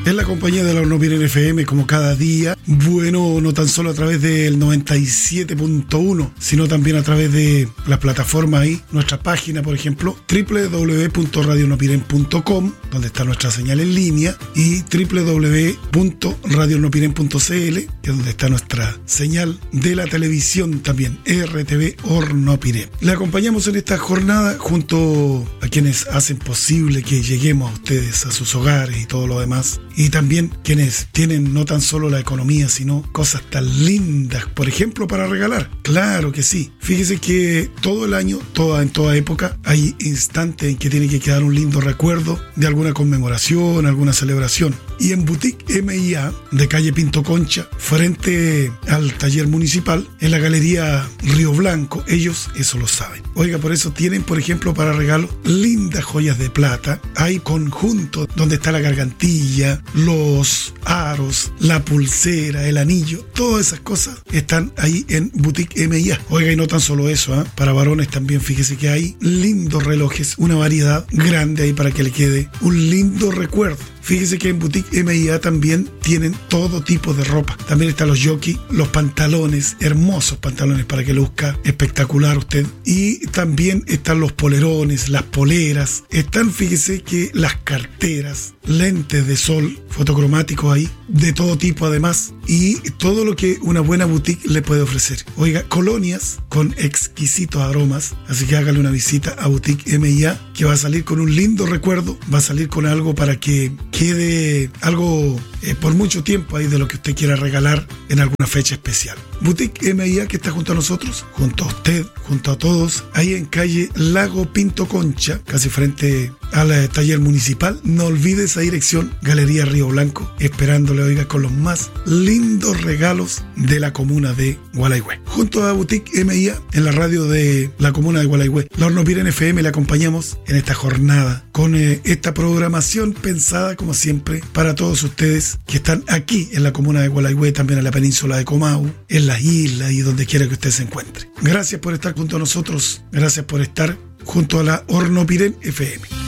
en la compañía de la Hornopiren FM como cada día. Bueno, no tan solo a través del 97.1, sino también a través de las plataformas ahí, nuestra página, por ejemplo, www.radiohornopiren.com, donde está nuestra señal en línea, y www.radiohornopiren.cl, que es donde está nuestra señal de la televisión también, RTV Hornopiren. Le acompañamos en esta jornada junto a quienes hacen posible que lleguemos a ustedes, a sus hogares y todo lo demás, y también quienes tienen no tan solo la economía, sino cosas tan lindas, por ejemplo, para regalar. Claro que sí. Fíjese que todo el año, en toda época, hay instantes en que tiene que quedar un lindo recuerdo de alguna conmemoración, alguna celebración. Y en Boutique MIA, de calle Pinto Concha, frente al taller municipal, en la galería Río Blanco, ellos eso lo saben. Oiga, por eso tienen, por ejemplo, para regalo, lindas joyas de plata. Hay conjuntos donde está la gargantilla, los aros, la pulsera, el anillo, todas esas cosas están ahí en Boutique MIA. Oiga, y no tan solo eso, para varones también, fíjese que hay lindos relojes, una variedad grande ahí para que le quede un lindo recuerdo. Fíjese que en Boutique MIA también tienen todo tipo de ropa. También están los jockey, los pantalones, hermosos pantalones para que luzca espectacular usted. Y también están los polerones, las poleras. Están, fíjese que las carteras, lentes de sol, fotocromáticos ahí, de todo tipo además. Y todo lo que una buena boutique le puede ofrecer. Oiga, colonias con exquisitos aromas. Así que hágale una visita a Boutique MIA, que va a salir con un lindo recuerdo. Va a salir con algo para que quede algo por mucho tiempo ahí de lo que usted quiera regalar en alguna fecha especial. Boutique MIA, que está junto a nosotros, junto a usted, junto a todos, ahí en calle Lago Pinto Concha, casi frente al taller municipal. No olvide esa dirección, Galería Río Blanco, esperándole, oiga, con los más lindos regalos de la comuna de Gualeguay. Junto a Boutique MIA, en la radio de la comuna de Gualeguay, la Hornopiren FM, le acompañamos en esta jornada con esta programación pensada, como siempre, para todos ustedes que están aquí en la comuna de Gualeguay, también en la península de Comahue, en las islas y donde quiera que usted se encuentre. Gracias por estar junto a nosotros, gracias por estar junto a la Hornopiren FM.